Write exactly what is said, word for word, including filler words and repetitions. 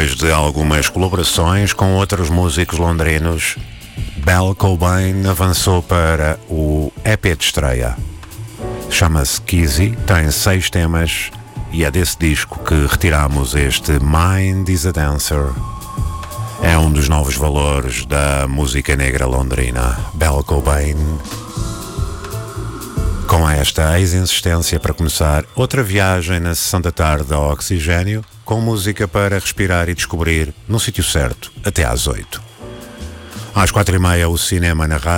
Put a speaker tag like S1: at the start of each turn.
S1: depois de algumas colaborações com outros músicos londrinos, Belle Cobain avançou para o E P de estreia. Chama-se Kizzy, tem seis temas e é desse disco que retiramos este Mind is a Dancer. É um dos novos valores da música negra londrina. Belle Cobain, com esta ex-insistência para começar outra viagem na sessão da tarde ao Oxigênio, com música para respirar e descobrir no sítio certo, até às oito. Às quatro e meia o cinema na rádio.